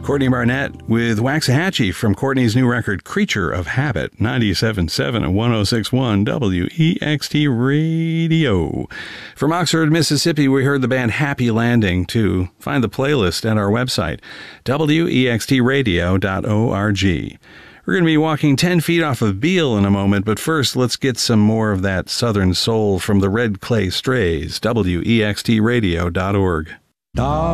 Courtney Barnett with Waxahachie from Courtney's new record, Creature of Habit, 97.7 and 106.1 WEXT Radio. From Oxford, Mississippi, we heard the band Happy Landing, too. Find the playlist at our website, wextradio.org. We're going to be walking 10 feet off of Beale in a moment, but first, let's get some more of that Southern soul from the Red Clay Strays, wextradio.org.